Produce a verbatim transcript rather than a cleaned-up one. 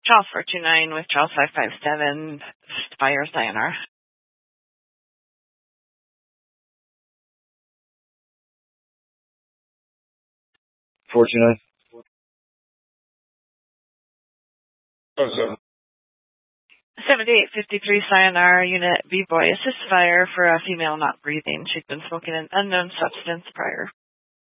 Charles four two nine with Charles five five seven, fire sayonara. four two nine. Oh, seven. seventy-eight fifty-three sayonara, unit B-boy assist fire for a female not breathing. She'd been smoking an unknown substance prior.